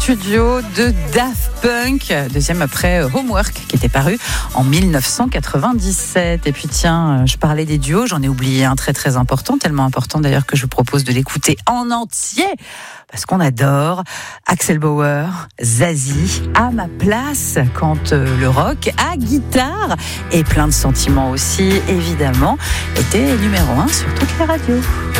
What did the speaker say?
studio de Daft Punk, deuxième après Homework qui était paru en 1997. Et puis tiens, je parlais des duos, j'en ai oublié un très très important, tellement important d'ailleurs que je vous propose de l'écouter en entier parce qu'on adore. Axel Bauer, Zazie, à ma place quand le rock à guitare et plein de sentiments aussi évidemment était numéro 1 sur toutes les radios.